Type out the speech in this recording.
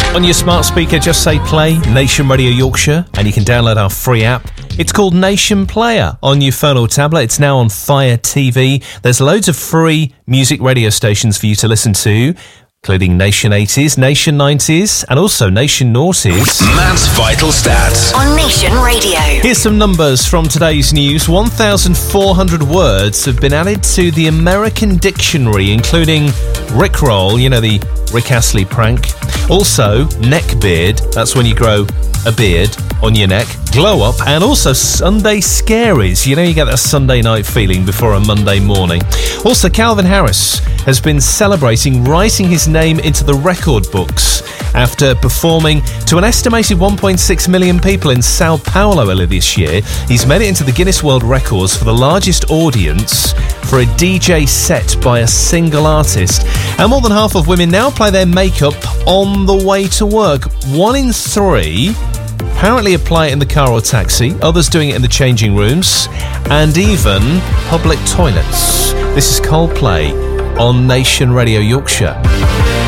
On your smart speaker, just say play Nation Radio Yorkshire and you can download our free app. It's called Nation Player on your phone or tablet. It's now on Fire TV. There's loads of free music radio stations for you to listen to, including Nation 80s, Nation 90s, and also Nation Noughties. Matt's Vital Stats on Nation Radio. Here's some numbers from today's news. 1,400 words have been added to the American Dictionary, including Rickroll, you know, the Rick Astley prank. Also, neckbeard, that's when you grow a beard on your neck. Glow up, and also Sunday Scaries. You know, you get that Sunday night feeling before a Monday morning. Also, Calvin Harris has been celebrating writing his name into the record books after performing to an estimated 1.6 million people in Sao Paulo earlier this year. He's made it into the Guinness World Records for the largest audience for a DJ set by a single artist. And more than half of women now apply their makeup on the way to work. 1 in 3 apparently apply it in the car or taxi, others doing it in the changing rooms, and even public toilets. This is Coldplay on Nation Radio Yorkshire.